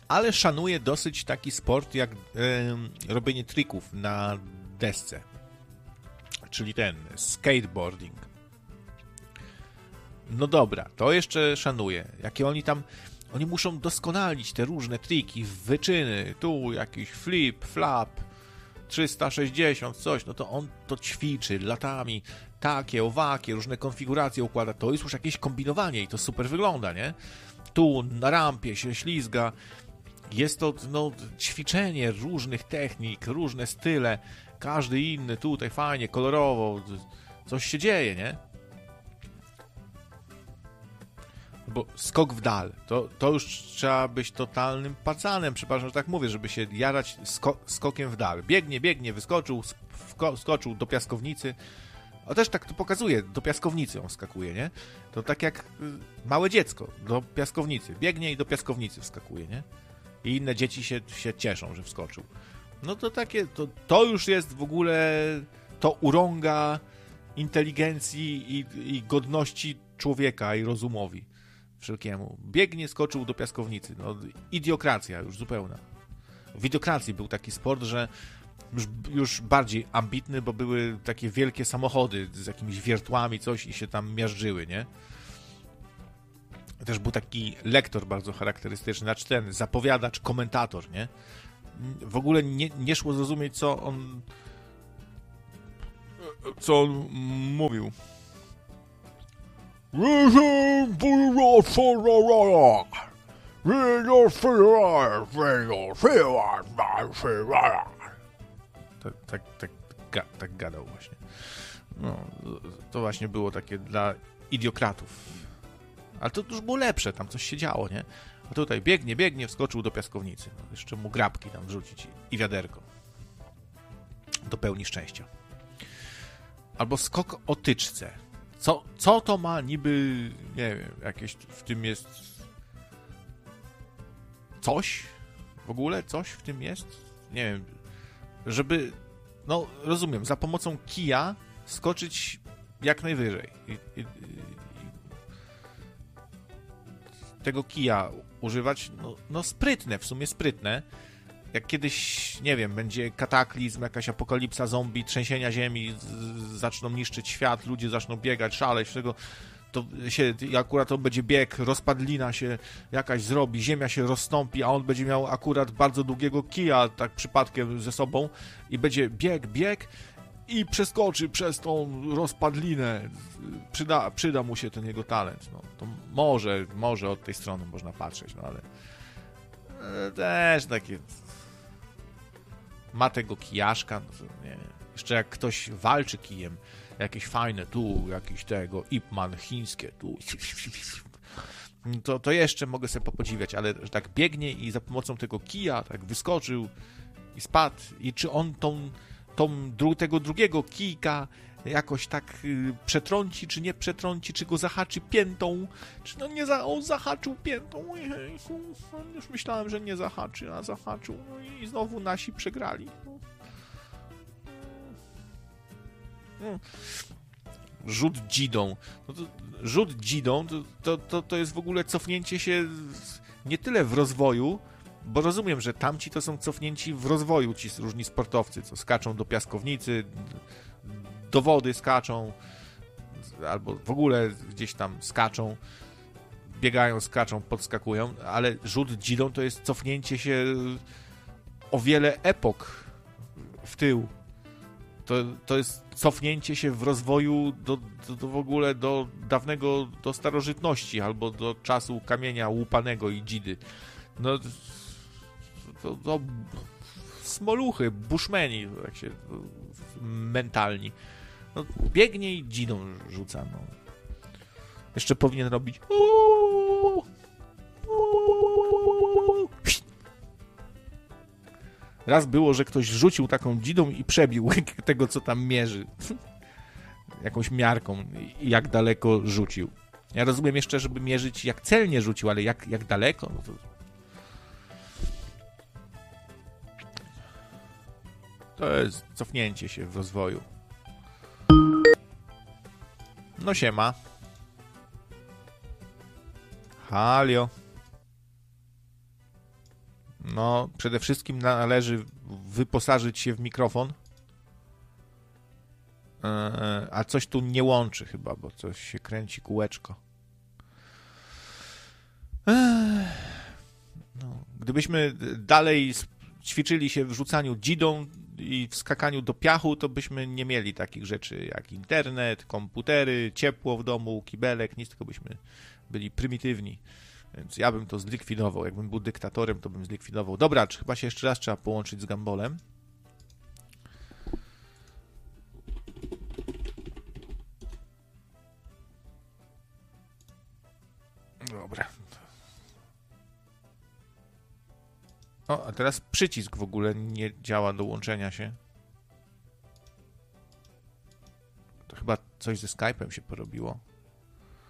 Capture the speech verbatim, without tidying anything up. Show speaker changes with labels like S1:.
S1: ale szanuje dosyć taki sport jak e, robienie trików na desce, czyli ten skateboarding. No dobra, to jeszcze szanuję. Jakie oni tam, oni muszą doskonalić te różne triki, wyczyny, tu jakiś flip, flap, trzysta sześćdziesiąt, coś, no to on to ćwiczy latami, takie, owakie, różne konfiguracje układa, to jest już jakieś kombinowanie i to super wygląda, nie? Tu na rampie się ślizga, jest to no, ćwiczenie różnych technik, różne style, każdy inny tutaj fajnie, kolorowo, coś się dzieje, nie? Bo skok w dal, to, to już trzeba być totalnym pacanem, przepraszam, że tak mówię, żeby się jarać sko- skokiem w dal. Biegnie, biegnie, wyskoczył, wko- skoczył do piaskownicy. O, też tak to pokazuje, do piaskownicy on skakuje, nie? To tak jak y, małe dziecko, do piaskownicy. Biegnie i do piaskownicy wskakuje, nie? I inne dzieci się, się cieszą, że wskoczył. No to takie, to, to już jest w ogóle, to urąga inteligencji i, i godności człowieka i rozumowi wszelkiemu. Biegnie, skoczył do piaskownicy. No, idiokracja już zupełna. W idiokracji był taki sport, że już, już bardziej ambitny, bo były takie wielkie samochody z jakimiś wiertłami, coś i się tam miażdżyły, nie? Też był taki lektor bardzo charakterystyczny, znaczy ten zapowiadacz, komentator, nie? W ogóle nie, nie szło zrozumieć, co on co on mówił. Tak, tak, tak, tak, tak gadał właśnie. No, to właśnie było takie dla idiokratów. Ale to już było lepsze, tam coś się działo, nie? A tutaj biegnie, biegnie, wskoczył do piaskownicy. No, jeszcze mu grabki tam wrzucić i wiaderko. Do pełni szczęścia. Albo skok o tyczce. Co, co to ma niby, nie wiem, jakieś w tym jest coś? W ogóle coś w tym jest? Nie wiem, żeby, no rozumiem, za pomocą kija skoczyć jak najwyżej. I, i, i, tego kija używać, no, no sprytne, w sumie sprytne. Jak kiedyś, nie wiem, będzie kataklizm, jakaś apokalipsa zombie, trzęsienia ziemi, z, z, zaczną niszczyć świat, ludzie zaczną biegać, szaleć, tego, to się, akurat to będzie bieg, rozpadlina się jakaś zrobi, ziemia się rozstąpi, a on będzie miał akurat bardzo długiego kija, tak przypadkiem ze sobą i będzie bieg, bieg i przeskoczy przez tą rozpadlinę. Przyda, przyda mu się ten jego talent. No, to może, może od tej strony można patrzeć, no ale też takie ma tego kijaszka, no, nie wiem. Jeszcze jak ktoś walczy kijem, jakieś fajne, tu jakiś tego Ip Man chińskie, tu to, to jeszcze mogę sobie popodziwiać, ale że tak biegnie i za pomocą tego kija tak wyskoczył i spadł i czy on tą, tą dru, tego drugiego kijka jakoś tak y, przetrąci, czy nie przetrąci, czy go zahaczy piętą, czy no nie za, on zahaczył piętą, już myślałem, że nie zahaczy, a zahaczył, no i znowu nasi przegrali. No. Rzut dzidą. No to, rzut dzidą to, to, to, to jest w ogóle cofnięcie się nie tyle w rozwoju, bo rozumiem, że tamci to są cofnięci w rozwoju, ci różni sportowcy, co skaczą do piaskownicy, do wody skaczą, albo w ogóle gdzieś tam skaczą, biegają, skaczą, podskakują, ale rzut dzidą to jest cofnięcie się o wiele epok w tył. To, to jest cofnięcie się w rozwoju do, do, do w ogóle do dawnego, do starożytności, albo do czasu kamienia łupanego i dzidy. No to, to smoluchy, bushmeni, jak się mentalni. No, biegnie i dzidą rzuca. No. Jeszcze powinien robić raz było, że ktoś rzucił taką dzidą i przebił tego, co tam mierzy. Jakąś miarką i jak daleko rzucił. Ja rozumiem jeszcze, żeby mierzyć, jak celnie rzucił, ale jak, jak daleko? No to... to jest cofnięcie się w rozwoju. No siema. Halio. No, przede wszystkim należy wyposażyć się w mikrofon. A coś tu nie łączy chyba, bo coś się kręci kółeczko. No, gdybyśmy dalej ćwiczyli się w rzucaniu dzidą i w skakaniu do piachu, to byśmy nie mieli takich rzeczy jak internet, komputery, ciepło w domu, kibelek, nic, tylko byśmy byli prymitywni. Więc ja bym to zlikwidował. Jakbym był dyktatorem, to bym zlikwidował. Dobra, czy chyba się jeszcze raz trzeba połączyć z Gumbolem. Dobra. O, a teraz przycisk w ogóle nie działa do łączenia się. To chyba coś ze Skype'em się porobiło.